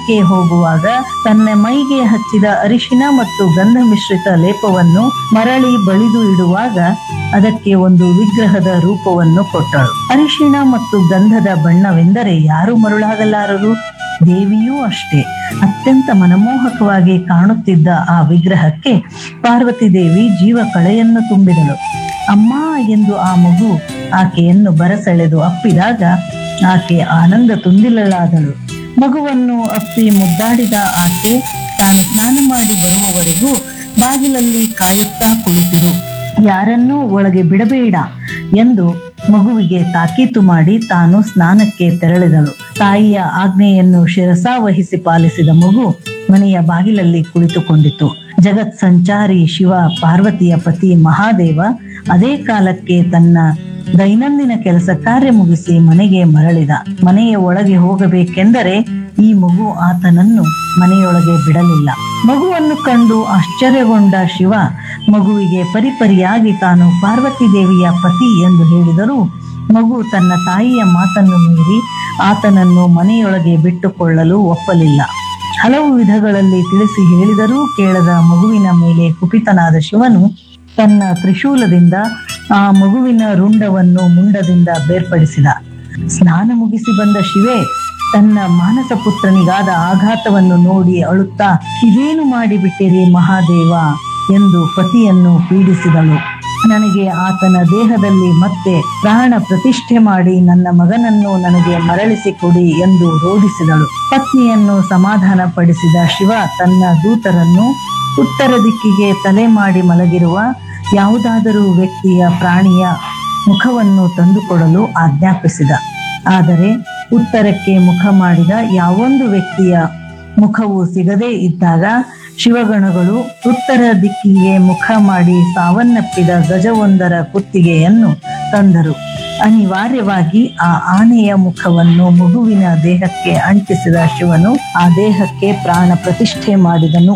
ಸ್ನಾನಕ್ಕೆ ಹೋಗುವಾಗ ತನ್ನ ಮೈಗೆ ಹಚ್ಚಿದ ಅರಿಶಿನ ಮತ್ತು ಗಂಧ ಮಿಶ್ರಿತ ಲೇಪವನ್ನು ಮರಳಿ ಬಳಿದು ಇಡುವಾಗ ಅದಕ್ಕೆ ಒಂದು ವಿಗ್ರಹದ ರೂಪವನ್ನು ಕೊಟ್ಟಳು. ಅರಿಶಿಣ ಮತ್ತು ಗಂಧದ ಬಣ್ಣವೆಂದರೆ ಯಾರು ಮರುಳಾಗಲಾರರು. ದೇವಿಯೂ ಅಷ್ಟೇ. ಅತ್ಯಂತ ಮನಮೋಹಕವಾಗಿ ಕಾಣುತ್ತಿದ್ದ ಆ ವಿಗ್ರಹಕ್ಕೆ ಪಾರ್ವತಿ ದೇವಿ ಜೀವ ಕಳೆಯನ್ನು ತುಂಬಿದಳು. ಅಮ್ಮ ಎಂದು ಆ ಮಗು ಆಕೆಯನ್ನು ಬರಸೆಳೆದು ಅಪ್ಪಿದಾಗ ಆಕೆ ಆನಂದ ತುಂದಿಲಳಾದಳು. ಮಗುವನ್ನು ಅಪ್ಪಿ ಮುದ್ದಾಡಿದ ಆಕೆ ತಾನು ಸ್ನಾನ ಮಾಡಿ ಬರುವವರೆಗೂ ಬಾಗಿಲಲ್ಲಿ ಕಾಯುತ್ತಾ ಕುಳಿತಿರು, ಯಾರನ್ನೂ ಒಳಗೆ ಬಿಡಬೇಡ ಎಂದು ಮಗುವಿಗೆ ತಾಕೀತು ಮಾಡಿ ತಾನು ಸ್ನಾನಕ್ಕೆ ತೆರಳಿದಳು. ತಾಯಿಯ ಆಜ್ಞೆಯನ್ನು ಶಿರಸಾವಹಿಸಿ ಪಾಲಿಸಿದ ಮಗು ಮನೆಯ ಬಾಗಿಲಲ್ಲಿ ಕುಳಿತುಕೊಂಡಿತು. ಜಗತ್ ಸಂಚಾರಿ ಶಿವ ಪಾರ್ವತಿಯ ಪತಿ ಮಹಾದೇವ ಅದೇ ಕಾಲಕ್ಕೆ ತನ್ನ ದೈನಂದಿನ ಕೆಲಸ ಕಾರ್ಯ ಮುಗಿಸಿ ಮನೆಗೆ ಮರಳಿದ. ಮನೆಯ ಒಳಗೆ ಹೋಗಬೇಕೆಂದರೆ ಈ ಮಗು ಆತನನ್ನು ಮನೆಯೊಳಗೆ ಬಿಡಲಿಲ್ಲ. ಮಗುವನ್ನು ಕಂಡು ಆಶ್ಚರ್ಯಗೊಂಡ ಶಿವ ಮಗುವಿಗೆ ಪರಿಪರಿಯಾಗಿ ತಾನು ಪಾರ್ವತಿ ದೇವಿಯ ಪತಿ ಎಂದು ಹೇಳಿದರೂ ಮಗು ತನ್ನ ತಾಯಿಯ ಮಾತನ್ನು ಮೀರಿ ಆತನನ್ನು ಮನೆಯೊಳಗೆ ಬಿಟ್ಟುಕೊಳ್ಳಲು ಒಪ್ಪಲಿಲ್ಲ. ಹಲವು ವಿಧಗಳಲ್ಲಿ ತಿಳಿಸಿ ಹೇಳಿದರೂ ಕೇಳದ ಮಗುವಿನ ಮೇಲೆ ಕುಪಿತನಾದ ಶಿವನು ತನ್ನ ತ್ರಿಶೂಲದಿಂದ ಆ ಮಗುವಿನ ರುಂಡವನ್ನು ಮುಂಡದಿಂದ ಬೇರ್ಪಡಿಸಿದ. ಸ್ನಾನ ಮುಗಿಸಿ ಬಂದ ಶಿವೆ ತನ್ನ ಮಾನಸ ಪುತ್ರನಿಗಾದ ಆಘಾತವನ್ನು ನೋಡಿ ಅಳುತ್ತಾ, ಇದೇನು ಮಾಡಿಬಿಟ್ಟಿರಿ ಮಹಾದೇವ ಎಂದು ಪತಿಯನ್ನು ಪೀಡಿಸಿದಳು. ನನಗೆ ಆತನ ದೇಹದಲ್ಲಿ ಮತ್ತೆ ಪ್ರಾಣ ಪ್ರತಿಷ್ಠೆ ಮಾಡಿ ನನ್ನ ಮಗನನ್ನು ನನಗೆ ಮರಳಿಸಿ ಕೊಡಿ ಎಂದು ರೋಧಿಸಿದಳು. ಪತ್ನಿಯನ್ನು ಸಮಾಧಾನ ಪಡಿಸಿದ ಶಿವ ತನ್ನ ದೂತರನ್ನು ಉತ್ತರ ದಿಕ್ಕಿಗೆ ತಲೆ ಮಾಡಿ ಮಲಗಿರುವ ಯಾವುದಾದರೂ ವ್ಯಕ್ತಿಯ ಪ್ರಾಣಿಯ ಮುಖವನ್ನು ತಂದುಕೊಡಲು ಆಜ್ಞಾಪಿಸಿದ. ಆದರೆ ಉತ್ತರಕ್ಕೆ ಮುಖ ಮಾಡಿದ ಯಾವೊಂದು ವ್ಯಕ್ತಿಯ ಮುಖವು ಸಿಗದೇ ಇದ್ದಾಗ ಶಿವಗಣಗಳು ಉತ್ತರ ದಿಕ್ಕಿಗೆ ಮುಖ ಮಾಡಿ ಸಾವನ್ನಪ್ಪಿದ ಗಜವೊಂದರ ಕುತ್ತಿಗೆಯನ್ನು ತಂದರು. ಅನಿವಾರ್ಯವಾಗಿ ಆ ಆನೆಯ ಮುಖವನ್ನು ಮಗುವಿನ ದೇಹಕ್ಕೆ ಅಂಟಿಸಿದ ಶಿವನು ಆ ದೇಹಕ್ಕೆ ಪ್ರಾಣ ಪ್ರತಿಷ್ಠೆ ಮಾಡಿದನು.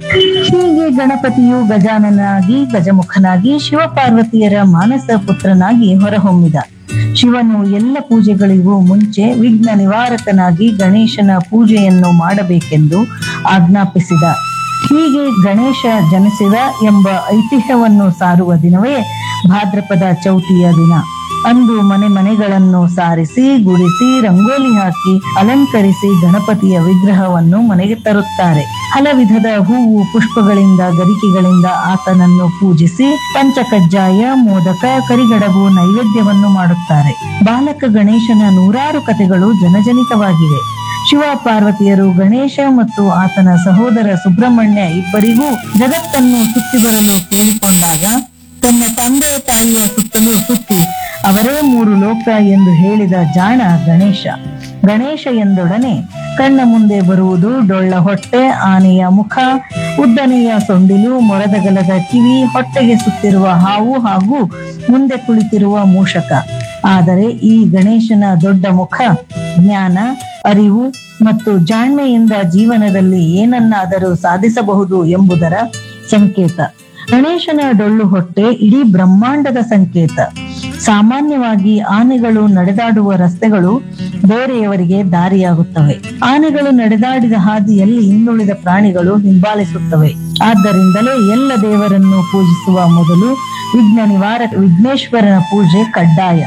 ಹೀಗೆ ಗಣಪತಿಯು ಗಜಾನನಾಗಿ ಗಜಮುಖನಾಗಿ ಶಿವಪಾರ್ವತಿಯರ ಮಾನಸ ಪುತ್ರನಾಗಿ ಹೊರಹೊಮ್ಮಿದ. ಶಿವನು ಎಲ್ಲ ಪೂಜೆಗಳಿಗೂ ಮುಂಚೆ ವಿಘ್ನ ನಿವಾರಕನಾಗಿ ಗಣೇಶನ ಪೂಜೆಯನ್ನು ಮಾಡಬೇಕೆಂದು ಆಜ್ಞಾಪಿಸಿದ. ಹೀಗೆ ಗಣೇಶ ಜನಿಸಿದ ಎಂಬ ಐತಿಹ್ಯವನ್ನು ಸಾರುವ ದಿನವೇ ಭಾದ್ರಪದ ಚೌತಿಯ ದಿನ. ಅಂದು ಮನೆ ಮನೆಗಳನ್ನು ಸಾರಿಸಿ ಗುಡಿಸಿ ರಂಗೋಲಿ ಹಾಕಿ ಅಲಂಕರಿಸಿ ಗಣಪತಿಯ ವಿಗ್ರಹವನ್ನು ಮನೆಗೆ ತರುತ್ತಾರೆ. ಹಲವಿಧದ ಹೂವು ಪುಷ್ಪಗಳಿಂದ ಗರಿಕೆಗಳಿಂದ ಆತನನ್ನು ಪೂಜಿಸಿ ಪಂಚಕಜ್ಜಾಯ ಮೋದಕ ಕರಿಗಡಬು ನೈವೇದ್ಯವನ್ನು ಮಾಡುತ್ತಾರೆ. ಬಾಲಕ ಗಣೇಶನ ನೂರಾರು ಕಥೆಗಳು ಜನಜನಿತವಾಗಿವೆ. ಶಿವ ಪಾರ್ವತಿಯರು ಗಣೇಶ ಮತ್ತು ಆತನ ಸಹೋದರ ಸುಬ್ರಹ್ಮಣ್ಯ ಇಬ್ಬರಿಗೂ ಜಗತ್ತನ್ನು ಸುತ್ತಿ ಬರಲು ಕೇಳಿಕೊಂಡಾಗ ತನ್ನ ತಂದೆ ತಾಯಿಯ ಸುತ್ತಲೂ ಸುತ್ತಿ ಅವರೇ ಮೂರು ಲೋಕ ಎಂದು ಹೇಳಿದ ಜಾಣ ಗಣೇಶ. ಗಣೇಶ ಎಂದೊಡನೆ ಕಣ್ಣ ಮುಂದೆ ಬರುವುದು ಡೊಳ್ಳ ಹೊಟ್ಟೆ, ಆನೆಯ ಮುಖ, ಉದ್ದನೆಯ ಸೊಂಡಿಲು, ಮೊರದಗಲದ ಕಿವಿ, ಹೊಟ್ಟೆಗೆ ಸುತ್ತಿರುವ ಹಾವು ಹಾಗೂ ಮುಂದೆ ಕುಳಿತಿರುವ ಮೂಷಕ. ಆದರೆ ಈ ಗಣೇಶನ ದೊಡ್ಡ ಮುಖ ಜ್ಞಾನ, ಅರಿವು ಮತ್ತು ಜಾಣ್ಮೆಯಿಂದ ಜೀವನದಲ್ಲಿ ಏನನ್ನಾದರೂ ಸಾಧಿಸಬಹುದು ಎಂಬುದರ ಸಂಕೇತ. ಗಣೇಶನ ಡೊಳ್ಳು ಹೊಟ್ಟೆ ಇಡೀ ಬ್ರಹ್ಮಾಂಡದ ಸಂಕೇತ. ಸಾಮಾನ್ಯವಾಗಿ ಆನೆಗಳು ನಡೆದಾಡುವ ರಸ್ತೆಗಳು ಬೇರೆಯವರಿಗೆ ದಾರಿಯಾಗುತ್ತವೆ. ಆನೆಗಳು ನಡೆದಾಡಿದ ಹಾದಿಯಲ್ಲಿ ಇನ್ನುಳಿದ ಪ್ರಾಣಿಗಳು ಹಿಂಬಾಲಿಸುತ್ತವೆ. ಆದ್ದರಿಂದಲೇ ಎಲ್ಲ ದೇವರನ್ನು ಪೂಜಿಸುವ ಮೊದಲು ವಿಘ್ನ ನಿವಾರಕ ವಿಘ್ನೇಶ್ವರನ ಪೂಜೆ ಕಡ್ಡಾಯ.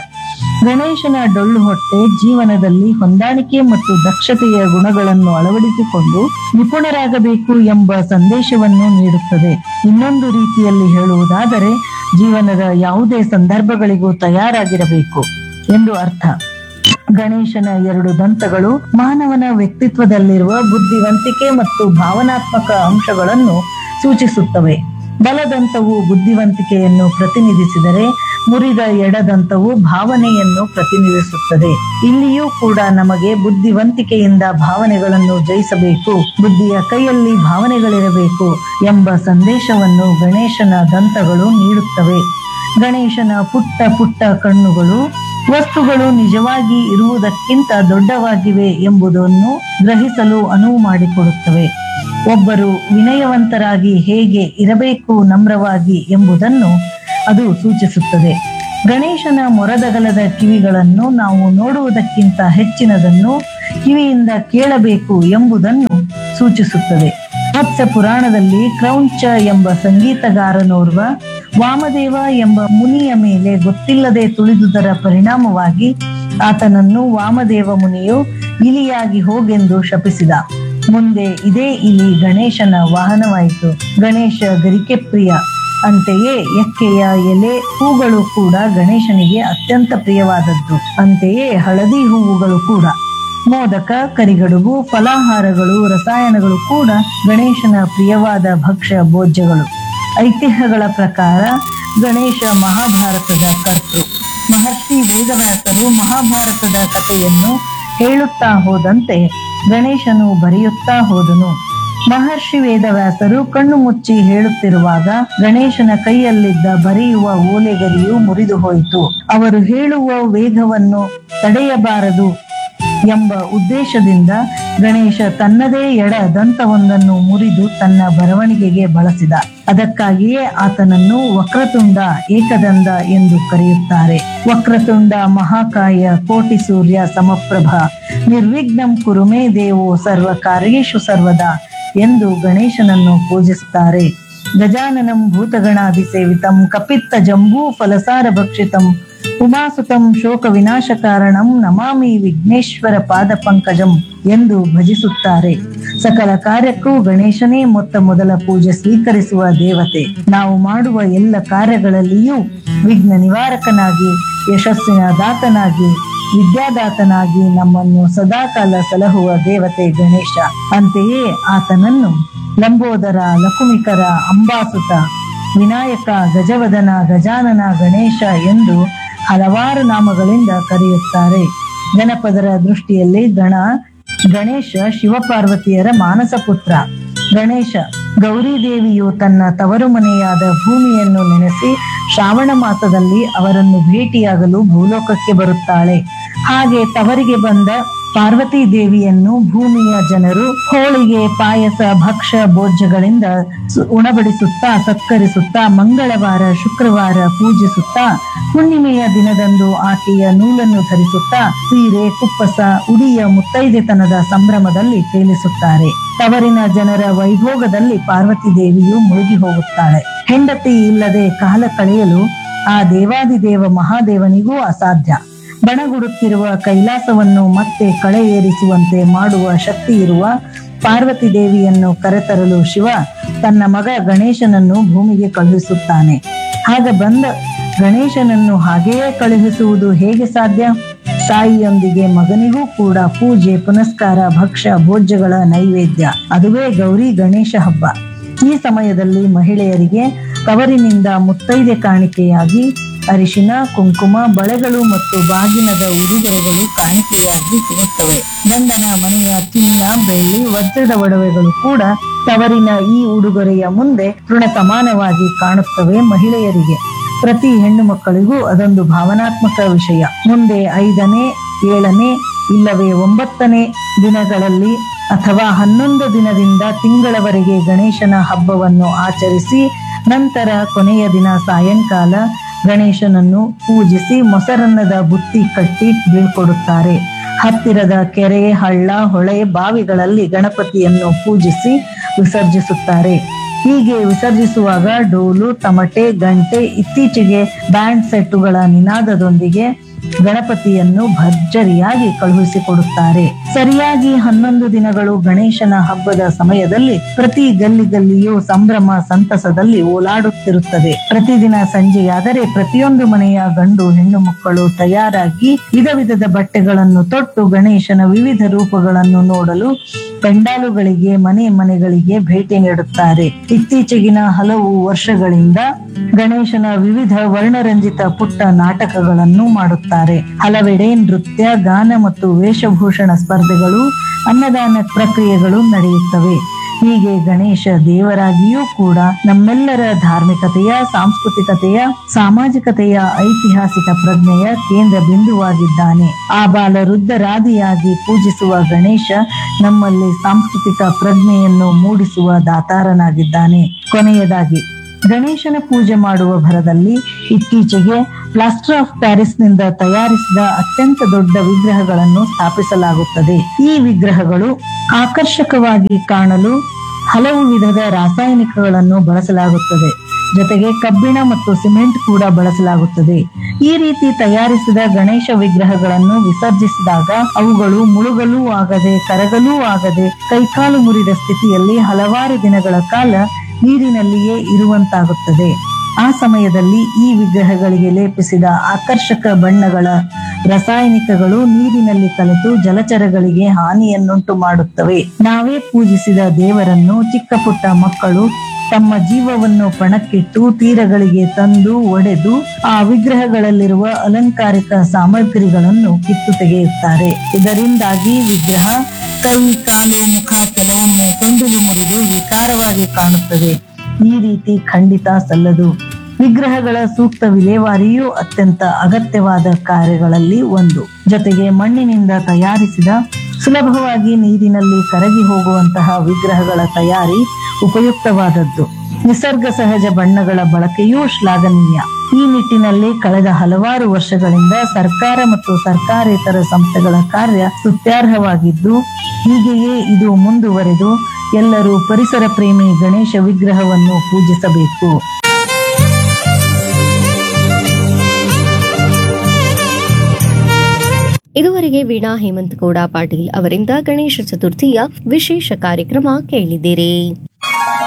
ಗಣೇಶನ ಡೊಳ್ಳು ಹೊಟ್ಟೆ ಜೀವನದಲ್ಲಿ ಹೊಂದಾಣಿಕೆ ಮತ್ತು ದಕ್ಷತೆಯ ಗುಣಗಳನ್ನು ಅಳವಡಿಸಿಕೊಂಡು ನಿಪುಣರಾಗಬೇಕು ಎಂಬ ಸಂದೇಶವನ್ನು ನೀಡುತ್ತದೆ. ಇನ್ನೊಂದು ರೀತಿಯಲ್ಲಿ ಹೇಳುವುದಾದರೆ ಜೀವನದ ಯಾವುದೇ ಸಂದರ್ಭಗಳಿಗೂ ತಯಾರಾಗಿರಬೇಕು ಎಂದು ಅರ್ಥ. ಗಣೇಶನ ಎರಡು ದಂತಗಳು ಮಾನವನ ವ್ಯಕ್ತಿತ್ವದಲ್ಲಿರುವ ಬುದ್ಧಿವಂತಿಕೆ ಮತ್ತು ಭಾವನಾತ್ಮಕ ಅಂಶಗಳನ್ನು ಸೂಚಿಸುತ್ತವೆ. ಬಲದಂತವು ಬುದ್ಧಿವಂತಿಕೆಯನ್ನು ಪ್ರತಿನಿಧಿಸಿದರೆ ಮುರಿದ ಎಡದಂತವು ಭಾವನೆಯನ್ನು ಪ್ರತಿನಿಧಿಸುತ್ತದೆ. ಇಲ್ಲಿಯೂ ಕೂಡ ನಮಗೆ ಬುದ್ಧಿವಂತಿಕೆಯಿಂದ ಭಾವನೆಗಳನ್ನು ಜಯಿಸಬೇಕು, ಬುದ್ಧಿಯ ಕೈಯಲ್ಲಿ ಭಾವನೆಗಳಿರಬೇಕು ಎಂಬ ಸಂದೇಶವನ್ನು ಗಣೇಶನ ದಂತಗಳು ನೀಡುತ್ತವೆ. ಗಣೇಶನ ಪುಟ್ಟ ಪುಟ್ಟ ಕಣ್ಣುಗಳು ವಸ್ತುಗಳು ನಿಜವಾಗಿ ಇರುವುದಕ್ಕಿಂತ ದೊಡ್ಡವಾಗಿವೆ ಎಂಬುದನ್ನು ಗ್ರಹಿಸಲು ಅನುವು ಮಾಡಿಕೊಡುತ್ತವೆ. ಒಬ್ಬರು ವಿನಯವಂತರಾಗಿ ಹೇಗೆ ಇರಬೇಕು ನಮ್ರವಾಗಿ ಎಂಬುದನ್ನು ಅದು ಸೂಚಿಸುತ್ತದೆ. ಗಣೇಶನ ಮೊರದಗಲದ ಕಿವಿಗಳನ್ನು ನಾವು ನೋಡುವುದಕ್ಕಿಂತ ಹೆಚ್ಚಿನದನ್ನು ಕಿವಿಯಿಂದ ಕೇಳಬೇಕು ಎಂಬುದನ್ನು ಸೂಚಿಸುತ್ತದೆ. ಮತ್ಸ್ಯ ಪುರಾಣದಲ್ಲಿ ಕ್ರೌಂಚ ಎಂಬ ಸಂಗೀತಗಾರನೋರ್ವ ವಾಮದೇವ ಎಂಬ ಮುನಿಯ ಮೇಲೆ ಗೊತ್ತಿಲ್ಲದೆ ತುಳಿದುದರ ಪರಿಣಾಮವಾಗಿ ಆತನನ್ನು ವಾಮದೇವ ಮುನಿಯು ಇಲಿಯಾಗಿ ಹೋಗೆಂದು ಶಪಿಸಿದ. ಮುಂದೆ ಇದೇ ಇಲಿ ಗಣೇಶನ ವಾಹನವಾಯಿತು. ಗಣೇಶ ಗರಿಕೆ ಪ್ರಿಯ. ಅಂತೆಯೇ ಎಕ್ಕೆಯ ಎಲೆ ಹೂಗಳು ಕೂಡ ಗಣೇಶನಿಗೆ ಅತ್ಯಂತ ಪ್ರಿಯವಾದದ್ದು. ಅಂತೆಯೇ ಹಳದಿ ಹೂವುಗಳು ಕೂಡ. ಮೋದಕ, ಕರಿಗಡುಬು, ಫಲಾಹಾರಗಳು, ರಸಾಯನಗಳು ಕೂಡ ಗಣೇಶನ ಪ್ರಿಯವಾದ ಭಕ್ಷ್ಯ ಭೋಜ್ಯಗಳು. ಐತಿಹ್ಯಗಳ ಪ್ರಕಾರ ಗಣೇಶ ಮಹಾಭಾರತದ ಕರ್ತೃ. ಮಹರ್ಷಿ ವೇದವ್ಯಾಸರು ಮಹಾಭಾರತದ ಕಥೆಯನ್ನು ಹೇಳುತ್ತಾ ಹೋದಂತೆ ಗಣೇಶನು ಬರೆಯುತ್ತಾ ಹೋದನು. ಮಹರ್ಷಿ ವೇದವ್ಯಾಸರು ಕಣ್ಣು ಮುಚ್ಚಿ ಹೇಳುತ್ತಿರುವಾಗ ಗಣೇಶನ ಕೈಯಲ್ಲಿದ್ದ ಬರೆಯುವ ಓಲೆಗರಿಯು ಮುರಿದು ಹೋಯಿತು. ಅವರು ಹೇಳುವ ವೇಗವನ್ನು ತಡೆಯಬಾರದು ಎಂಬ ಉದ್ದೇಶದಿಂದ ಗಣೇಶ ತನ್ನದೇ ಎಡ ದಂತವೊಂದನ್ನು ಮುರಿದು ತನ್ನ ಬರವಣಿಗೆಗೆ ಬಳಸಿದ. ಅದಕ್ಕಾಗಿಯೇ ಆತನನ್ನು ವಕ್ರತುಂಡ ಏಕದಂದ ಎಂದು ಕರೆಯುತ್ತಾರೆ. ವಕ್ರತುಂಡ ಮಹಾಕಾಯ ಕೋಟಿ ಸೂರ್ಯ ಸಮಪ್ರಭ ನಿರ್ವಿಘ್ನಂ ಕುರುಮೇ ದೇವೋ ಸರ್ವ ಕಾರ್ಯೇಷು ಸರ್ವದಾ ಎಂದು ಗಣೇಶನನ್ನು ಪೂಜಿಸುತ್ತಾರೆ. ಗಜಾನನಂ ಭೂತಗಣಾಧಿಸೇವಿತಂ ಕಪಿತ್ತ ಜಂಬೂ ಫಲಸಾರ ಭಕ್ಷಿತಂ ಉಮಾಸುತಂ ಶೋಕ ವಿನಾಶ ಕಾರಣಂ ನಮಾಮಿ ವಿಘ್ನೇಶ್ವರ ಪಾದ ಪಂಕಜಂ ಎಂದು ಭಜಿಸುತ್ತಾರೆ. ಸಕಲ ಕಾರ್ಯಕ್ಕೂ ಗಣೇಶನೇ ಮೊದಲ ಪೂಜೆ ಸ್ವೀಕರಿಸುವ ದೇವತೆ. ನಾವು ಮಾಡುವ ಎಲ್ಲ ಕಾರ್ಯಗಳಲ್ಲಿಯೂ ವಿಘ್ನ ನಿವಾರಕನಾಗಿ, ಯಶಸ್ಸಿನ ದಾತನಾಗಿ, ವಿದ್ಯಾದಾತನಾಗಿ ನಮ್ಮನ್ನು ಸದಾಕಾಲ ಸಲಹುವ ದೇವತೆ ಗಣೇಶ. ಅಂತೆಯೇ ಆತನನ್ನು ಲಂಬೋದರ, ಲಕುಮಿಕರ, ಅಂಬಾಸುತ, ವಿನಾಯಕ, ಗಜವದನ, ಗಜಾನನ, ಗಣೇಶ ಎಂದು ಹಲವಾರು ನಾಮಗಳಿಂದ ಕರೆಯುತ್ತಾರೆ. ಜನಪದರ ದೃಷ್ಟಿಯಲ್ಲಿ ಗಣೇಶ ಶಿವಪಾರ್ವತಿಯರ ಮಾನಸ ಪುತ್ರ. ಗಣೇಶ ಗೌರಿದೇವಿಯು ತನ್ನ ತವರು ಮನೆಯಾದ ಭೂಮಿಯನ್ನು ನೆನೆಸಿ ಶ್ರಾವಣ ಮಾಸದಲ್ಲಿ ಅವರನ್ನು ಭೇಟಿಯಾಗಲು ಭೂಲೋಕಕ್ಕೆ ಬರುತ್ತಾಳೆ. ಹಾಗೆ ತವರಿಗೆ ಬಂದ ಪಾರ್ವತಿ ದೇವಿಯನ್ನು ಭೂಮಿಯ ಜನರು ಹೋಳಿಗೆ, ಪಾಯಸ, ಭಕ್ಷ್ಯ ಭೋಜ್ಯಗಳಿಂದ ಉಣಬಡಿಸುತ್ತಾ ಸತ್ಕರಿಸುತ್ತಾ ಮಂಗಳವಾರ, ಶುಕ್ರವಾರ ಪೂಜಿಸುತ್ತಾ ಹುಣ್ಣಿಮೆಯ ದಿನದಂದು ಆಕೆಯ ನೂಲನ್ನು ಧರಿಸುತ್ತಾ ಸೀರೆ, ಕುಪ್ಪಸ, ಉಡಿಯ ಮುತ್ತೈದೆತನದ ಸಂಭ್ರಮದಲ್ಲಿ ತೇಲಿಸುತ್ತಾರೆ. ತವರಿನ ಜನರ ವೈಭೋಗದಲ್ಲಿ ಪಾರ್ವತಿ ದೇವಿಯು ಮುಳುಗಿ ಹೋಗುತ್ತಾಳೆ. ಹೆಂಡತಿ ಇಲ್ಲದೆ ಕಾಲ ಕಳೆಯಲು ಆ ದೇವಾದಿದೇವ ಮಹಾದೇವನಿಗೂ ಅಸಾಧ್ಯ. ಬಣಗುಡುತ್ತಿರುವ ಕೈಲಾಸವನ್ನು ಮತ್ತೆ ಕಳೆ ಏರಿಸುವಂತೆ ಮಾಡುವ ಶಕ್ತಿ ಇರುವ ಪಾರ್ವತಿ ದೇವಿಯನ್ನು ಕರೆತರಲು ಶಿವ ತನ್ನ ಮಗ ಗಣೇಶನನ್ನು ಭೂಮಿಗೆ ಕಳುಹಿಸುತ್ತಾನೆ. ಆಗ ಬಂದ ಗಣೇಶನನ್ನು ಹಾಗೆಯೇ ಕಳುಹಿಸುವುದು ಹೇಗೆ ಸಾಧ್ಯ? ತಾಯಿಯೊಂದಿಗೆ ಮಗನಿಗೂ ಕೂಡ ಪೂಜೆ, ಪುನಸ್ಕಾರ, ಭಕ್ಷ್ಯ ಭೋಜ್ಯಗಳ ನೈವೇದ್ಯ. ಅದುವೇ ಗೌರಿ ಗಣೇಶ ಹಬ್ಬ. ಈ ಸಮಯದಲ್ಲಿ ಮಹಿಳೆಯರಿಗೆ ತವರಿನಿಂದ ಮುತ್ತೈದೆ ಕಾಣಿಕೆಯಾಗಿ ಅರಿಶಿನ, ಕುಂಕುಮ, ಬಳೆಗಳು ಮತ್ತು ಬಾಗಿನದ ಉಡುಗೊರೆಗಳು ಕಾಣಿಕೆಯಾಗಿ ಸಿಗುತ್ತವೆ. ಗಂಡನ ಮನೆಯ ಚಿನ್ನ, ಬೆಳ್ಳಿ, ವಜ್ರದ ಒಡವೆಗಳು ಕೂಡ ತವರಿನ ಈ ಉಡುಗೊರೆಯ ಮುಂದೆ ಋಣ ಸಮಾನವಾಗಿ ಕಾಣುತ್ತವೆ. ಮಹಿಳೆಯರಿಗೆ, ಪ್ರತಿ ಹೆಣ್ಣು ಮಕ್ಕಳಿಗೂ ಅದೊಂದು ಭಾವನಾತ್ಮಕ ವಿಷಯ. ಮುಂದೆ 5ನೇ, 7ನೇ ಇಲ್ಲವೇ 9ನೇ ದಿನಗಳಲ್ಲಿ ಅಥವಾ 11 ದಿನದಿಂದ ತಿಂಗಳವರೆಗೆ ಗಣೇಶನ ಹಬ್ಬವನ್ನು ಆಚರಿಸಿ ನಂತರ ಕೊನೆಯ ದಿನ ಸಾಯಂಕಾಲ ಗಣೇಶನನ್ನು ಪೂಜಿಸಿ ಮೊಸರನ್ನದ ಬುತ್ತಿ ಕಟ್ಟಿ ಬೀಳ್ಕೊಡುತ್ತಾರೆ. ಹತ್ತಿರದ ಕೆರೆ, ಹಳ್ಳ, ಹೊಳೆ, ಬಾವಿಗಳಲ್ಲಿ ಗಣಪತಿಯನ್ನು ಪೂಜಿಸಿ ವಿಸರ್ಜಿಸುತ್ತಾರೆ. ಹೀಗೆ ವಿಸರ್ಜಿಸುವಾಗ ಡೋಲು, ತಮಟೆ, ಗಂಟೆ, ಇತ್ತೀಚೆಗೆ ಬ್ಯಾಂಡ್ ಸೆಟ್ಟುಗಳ ನಿನಾದದೊಂದಿಗೆ ಗಣಪತಿಯನ್ನು ಭರ್ಜರಿಯಾಗಿ ಕಳುಹಿಸಿಕೊಡುತ್ತಾರೆ. ಸರಿಯಾಗಿ 11 ದಿನಗಳು ಗಣೇಶನ ಹಬ್ಬದ ಸಮಯದಲ್ಲಿ ಪ್ರತಿ ಗಲ್ಲಿಯೂ ಸಂಭ್ರಮ ಸಂತಸದಲ್ಲಿ ಓಲಾಡುತ್ತಿರುತ್ತದೆ. ಪ್ರತಿದಿನ ಸಂಜೆಯಾದರೆ ಪ್ರತಿಯೊಂದು ಮನೆಯ ಗಂಡು ಹೆಣ್ಣು ಮಕ್ಕಳು ತಯಾರಾಗಿ ವಿಧ ವಿಧದ ಬಟ್ಟೆಗಳನ್ನು ತೊಟ್ಟು ಗಣೇಶನ ವಿವಿಧ ರೂಪಗಳನ್ನು ನೋಡಲು ಪೆಂಡಾಲುಗಳಿಗೆ, ಮನೆಗಳಿಗೆ ಭೇಟಿ ನೀಡುತ್ತಾರೆ. ಇತ್ತೀಚೆಗಿನ ಹಲವು ವರ್ಷಗಳಿಂದ ಗಣೇಶನ ವಿವಿಧ ವರ್ಣರಂಜಿತ ಪುಟ್ಟ ನಾಟಕಗಳನ್ನು ಮಾಡುತ್ತಾರೆ. ಹಲವೆಡೆ ನೃತ್ಯ, ಗಾನ ಮತ್ತು ವೇಷಭೂಷಣ ಸ್ಪರ್ಧೆಗಳು, ಅನ್ನದಾನ ಪ್ರಕ್ರಿಯೆಗಳು ನಡೆಯುತ್ತವೆ. ಹೀಗೆ ಗಣೇಶ ದೇವರಾಗಿಯೂ ಕೂಡ ನಮ್ಮೆಲ್ಲರ ಧಾರ್ಮಿಕತೆಯ, ಸಾಂಸ್ಕೃತಿಕತೆಯ, ಸಾಮಾಜಿಕತೆಯ, ಐತಿಹಾಸಿಕ ಪ್ರಜ್ಞೆಯ ಕೇಂದ್ರ ಬಿಂದುವಾಗಿದ್ದಾನೆ. ಆ ಬಾಲ ವೃದ್ಧರಾದಿಯಾಗಿ ಪೂಜಿಸುವ ಗಣೇಶ ನಮ್ಮಲ್ಲಿ ಸಾಂಸ್ಕೃತಿಕ ಪ್ರಜ್ಞೆಯನ್ನು ಮೂಡಿಸುವ ದಾತಾರನಾಗಿದ್ದಾನೆ. ಕೊನೆಯದಾಗಿ ಗಣೇಶನ ಪೂಜೆ ಮಾಡುವ ಭರದಲ್ಲಿ ಇತ್ತೀಚೆಗೆ ಪ್ಲಾಸ್ಟರ್ ಆಫ್ ಪ್ಯಾರಿಸ್ ನಿಂದ ತಯಾರಿಸಿದ ಅತ್ಯಂತ ದೊಡ್ಡ ವಿಗ್ರಹಗಳನ್ನು ಸ್ಥಾಪಿಸಲಾಗುತ್ತದೆ. ಈ ವಿಗ್ರಹಗಳು ಆಕರ್ಷಕವಾಗಿ ಕಾಣಲು ಹಲವು ವಿಧದ ರಾಸಾಯನಿಕಗಳನ್ನು ಬಳಸಲಾಗುತ್ತದೆ. ಜೊತೆಗೆ ಕಬ್ಬಿಣ ಮತ್ತು ಸಿಮೆಂಟ್ ಕೂಡ ಬಳಸಲಾಗುತ್ತದೆ. ಈ ರೀತಿ ತಯಾರಿಸಿದ ಗಣೇಶ ವಿಗ್ರಹಗಳನ್ನು ವಿಸರ್ಜಿಸಿದಾಗ ಅವುಗಳು ಮುಳುಗಲೂ ಆಗದೆ ಕರಗಲೂ ಆಗದೆ ಕೈಕಾಲು ಮುರಿದ ಸ್ಥಿತಿಯಲ್ಲಿ ಹಲವಾರು ದಿನಗಳ ಕಾಲ ನೀರಿನಲ್ಲಿಯೇ ಇರುವಂತಾಗುತ್ತದೆ. ಆ ಸಮಯದಲ್ಲಿ ಈ ವಿಗ್ರಹಗಳಿಗೆ ಲೇಪಿಸಿದ ಆಕರ್ಷಕ ಬಣ್ಣಗಳ ರಾಸಾಯನಿಕಗಳು ನೀರಿನಲ್ಲಿ ಕಲೆತು ಜಲಚರಗಳಿಗೆ ಹಾನಿಯನ್ನುಂಟು ಮಾಡುತ್ತವೆ. ನಾವೇ ಪೂಜಿಸಿದ ದೇವರನ್ನು ಚಿಕ್ಕ ಪುಟ್ಟ ಮಕ್ಕಳು ತಮ್ಮ ಜೀವವನ್ನು ಪಣಕ್ಕಿಟ್ಟು ತೀರಗಳಿಗೆ ತಂದು ಒಡೆದು ಆ ವಿಗ್ರಹಗಳಲ್ಲಿರುವ ಅಲಂಕಾರಿಕ ಸಾಮಗ್ರಿಗಳನ್ನು ಕಿತ್ತು ತೆಗೆಯುತ್ತಾರೆ. ಇದರಿಂದಾಗಿ ವಿಗ್ರಹ ಕೈ, ಕಾಲು, ಮುಖ ಕೆಲವೊಮ್ಮೆ ತುಂಡುಗೆ ಮುರಿದು ವಿಕಾರವಾಗಿ ಕಾಣುತ್ತದೆ. ಈ ರೀತಿ ಖಂಡಿತ ಸಲ್ಲದು. ವಿಗ್ರಹಗಳ ಸೂಕ್ತ ವಿಲೇವಾರಿಯೂ ಅತ್ಯಂತ ಅಗತ್ಯವಾದ ಕಾರ್ಯಗಳಲ್ಲಿ ಒಂದು. ಜೊತೆಗೆ ಮಣ್ಣಿನಿಂದ ತಯಾರಿಸಿದ ಸುಲಭವಾಗಿ ನೀರಿನಲ್ಲಿ ಕರಗಿ ಹೋಗುವಂತಹ ವಿಗ್ರಹಗಳ ತಯಾರಿ ಉಪಯುಕ್ತವಾದದ್ದು. ನಿಸರ್ಗ ಸಹಜ ಬಣ್ಣಗಳ ಬಳಕೆಯೂ ಶ್ಲಾಘನೀಯ. ಈ ನಿಟ್ಟಿನಲ್ಲಿ ಕಳೆದ ಹಲವಾರು ವರ್ಷಗಳಿಂದ ಸರ್ಕಾರ ಮತ್ತು ಸರ್ಕಾರೇತರ ಸಂಸ್ಥೆಗಳ ಕಾರ್ಯ ಸ್ತುತ್ಯಾರ್ಹವಾಗಿದ್ದು, ಹೀಗೆಯೇ ಇದು ಮುಂದುವರೆದು ಎಲ್ಲರೂ ಪರಿಸರ ಪ್ರೇಮಿ ಗಣೇಶ ವಿಗ್ರಹವನ್ನು ಪೂಜಿಸಬೇಕು. ಇದುವರೆಗೆ ವೀಣಾ ಹೇಮಂತಗೌಡ ಪಾಟೀಲ್ ಅವರಿಂದ ಗಣೇಶ ಚತುರ್ಥಿಯ ವಿಶೇಷ ಕಾರ್ಯಕ್ರಮ ಕೇಳಿದಿರಿ.